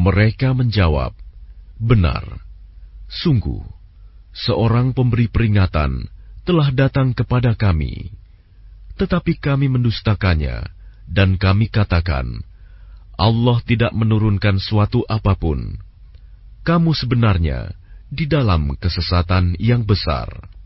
Mereka menjawab, "Benar, sungguh, seorang pemberi peringatan telah datang kepada kami. Tetapi kami mendustakannya, dan kami katakan, Allah tidak menurunkan suatu apapun. Kamu sebenarnya di dalam kesesatan yang besar."